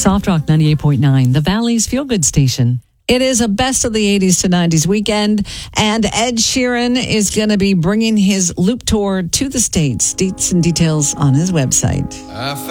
Soft Rock 98.9, the Valley's feel-good station. It is a best of the 80s to 90s weekend, and Ed Sheeran is going to be bringing his Loop Tour to the States. Dates and details on his website.